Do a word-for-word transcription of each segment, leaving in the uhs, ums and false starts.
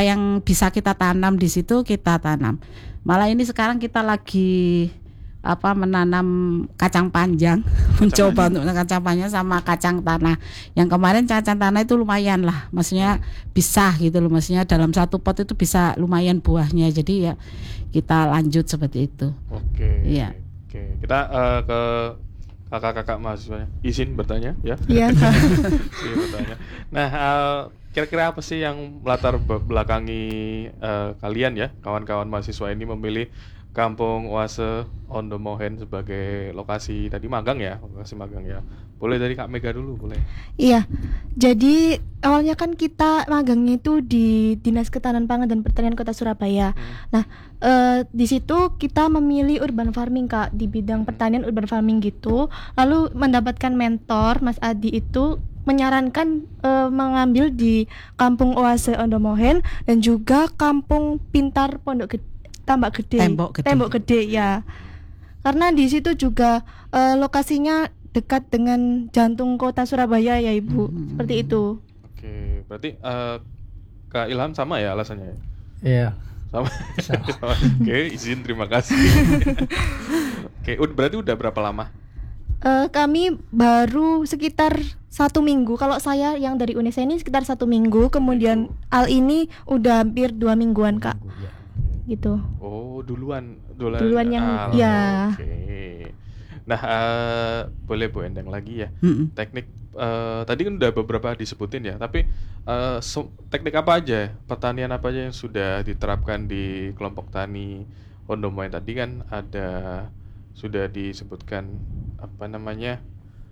apa yang bisa kita tanam di situ kita tanam. Malah ini sekarang kita lagi apa menanam kacang panjang, mencoba untuk kacang panjang sama kacang tanah. Yang kemarin kacang tanah itu lumayan lah, maksudnya bisa gitu loh, maksudnya dalam satu pot itu bisa lumayan buahnya. Jadi ya kita lanjut seperti itu. Oke. Iya. Oke. Kita uh, ke kakak-kakak mahasiswanya. Izin bertanya ya. Iya. Izin bertanya. Nah, uh, kira-kira apa sih yang melatar belakangi uh, kalian ya, kawan-kawan mahasiswa ini memilih Kampung Oase Ondomohen sebagai lokasi tadi magang ya, lokasi magang ya. Boleh dari Kak Mega dulu, boleh. Iya. Jadi awalnya kan kita magangnya itu di Dinas Ketahanan Pangan dan Pertanian Kota Surabaya. Hmm. Nah, eh, di situ kita memilih urban farming Kak, di bidang pertanian urban farming gitu. Lalu mendapatkan mentor Mas Adi itu menyarankan uh, mengambil di Kampung Oase Ondomohen dan juga Kampung Pintar Pondok Gede, Tambak Gede, Tembok Gede, Tembok Gede ya. Karena di situ juga uh, lokasinya dekat dengan jantung kota Surabaya ya Ibu, hmm. seperti itu. Oke, berarti uh, Kak Ilham sama ya alasannya? Iya. Sama. sama. Oke, izin terima kasih. Oke, berarti udah berapa lama? Uh, kami baru sekitar satu minggu. Kalau saya yang dari Unesa ini sekitar satu minggu, kemudian Al ini udah hampir dua mingguan Kak. Minggu, ya. Gitu. Oh, duluan, duluan, duluan yang Al. ya. Oke. Nah, uh, boleh Bu Endang lagi ya. Mm-mm. Teknik uh, tadi kan udah beberapa disebutin ya, tapi uh, so, teknik apa aja, pertanian apa aja yang sudah diterapkan di kelompok tani Ondomohen tadi kan ada sudah disebutkan apa namanya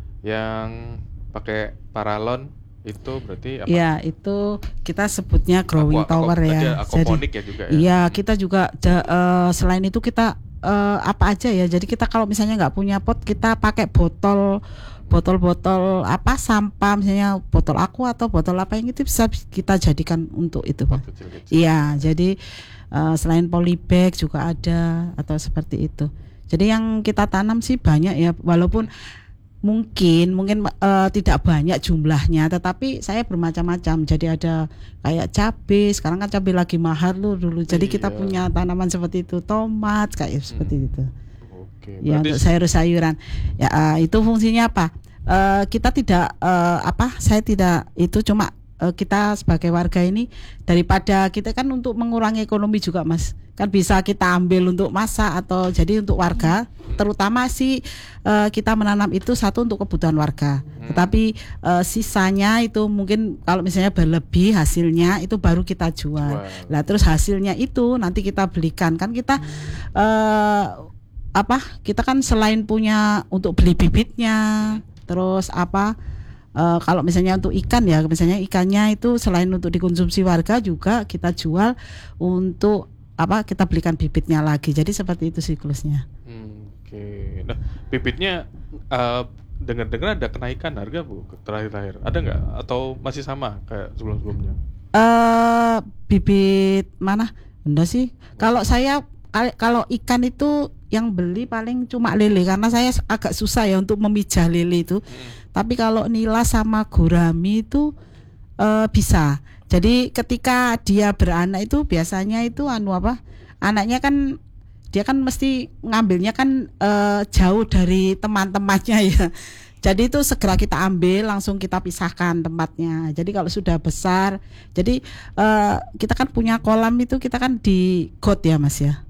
yang pakai paralon itu berarti apa? Ya itu kita sebutnya growing Aqua, tower aqua, ya. Aquaponik ya juga ya. Iya kita juga ja, uh, selain itu kita uh, apa aja ya. Jadi kita kalau misalnya nggak punya pot kita pakai botol botol-botol apa sampah misalnya botol aqua atau botol apa yang itu bisa kita jadikan untuk itu Pak. Iya jadi uh, selain polybag juga ada atau seperti itu. Jadi yang kita tanam sih banyak ya, walaupun mungkin mungkin uh, tidak banyak jumlahnya, tetapi saya bermacam-macam. Jadi ada kayak cabai, sekarang kan cabai lagi mahal loh dulu. Jadi iya. Kita punya tanaman seperti itu, tomat kayak hmm. seperti itu. Oke, ya untuk sayur-sayuran. Ya uh, itu fungsinya apa? Uh, kita tidak uh, apa? Saya tidak itu cuma uh, kita sebagai warga ini daripada kita kan untuk mengurangi ekonomi juga Mas. Kan bisa kita ambil untuk masak atau jadi untuk warga, terutama sih uh, kita menanam itu satu untuk kebutuhan warga. Hmm. Tetapi uh, sisanya itu mungkin kalau misalnya berlebih hasilnya itu baru kita jual. Wow. Lah terus hasilnya itu nanti kita belikan kan kita hmm. uh, apa? Kita kan selain punya untuk beli bibitnya, terus apa? Uh, kalau misalnya untuk ikan ya, misalnya ikannya itu selain untuk dikonsumsi warga juga kita jual untuk apa kita belikan bibitnya lagi. Jadi seperti itu siklusnya. Hmm, Oke. Okay. Nah, bibitnya uh, dengar-dengar ada kenaikan harga Bu terakhir-terakhir. Ada nggak atau masih sama kayak sebelum-sebelumnya? Eh uh, bibit mana? Enggak sih. Kalau saya kalau ikan itu yang beli paling cuma lele karena saya agak susah ya untuk memijah lele itu. Hmm. Tapi kalau nila sama gurami itu uh, bisa. Jadi ketika dia beranak itu biasanya itu anu apa? Anaknya kan dia kan mesti ngambilnya kan uh, jauh dari teman-temannya ya. Jadi itu segera kita ambil langsung kita pisahkan tempatnya. Jadi kalau sudah besar, jadi uh, kita kan punya kolam itu kita kan di got ya Mas ya.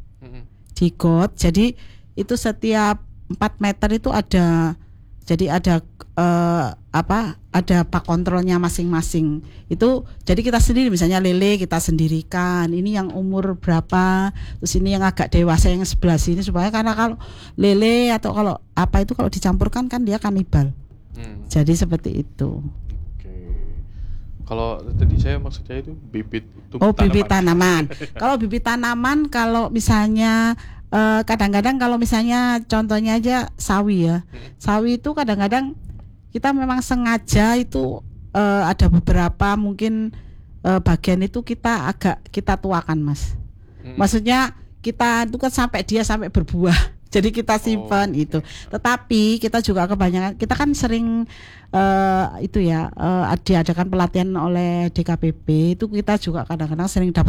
Di got. Jadi itu setiap empat meter itu ada jadi ada uh, apa ada pak kontrolnya masing-masing itu. Jadi kita sendiri misalnya lele kita sendirikan ini yang umur berapa, terus ini yang agak dewasa yang sebelah sini, supaya karena kalau lele atau kalau apa itu kalau dicampurkan kan dia kanibal. hmm. Jadi seperti itu. Oke. Kalau tadi saya maksudnya itu bibit itu oh tanaman. Bibit tanaman. Kalau bibit tanaman kalau misalnya Uh, kadang-kadang kalau misalnya contohnya aja sawi ya, hmm. sawi itu kadang-kadang kita memang sengaja itu uh, ada beberapa mungkin uh, bagian itu kita agak kita tuakan Mas. Hmm. Maksudnya kita itu kan sampai dia sampai berbuah. Jadi kita simpan oh, itu. Tetapi kita juga kebanyakan kita kan sering uh, itu ya uh, diadakan pelatihan oleh D K P P itu kita juga kadang-kadang sering dapat